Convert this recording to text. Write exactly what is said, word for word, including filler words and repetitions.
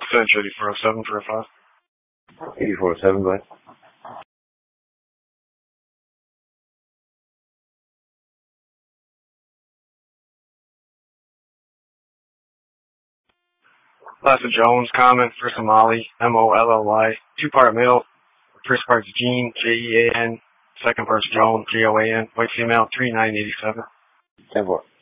Century eighty-four oh seven for a five. eighty-four oh seven, go ahead. Class of Jones, common, first of Molly, M O L L Y, two-part male, first part's Jean, J E A N, second part's Joan, J O A N, white female, three nine eighty-seven. ten four.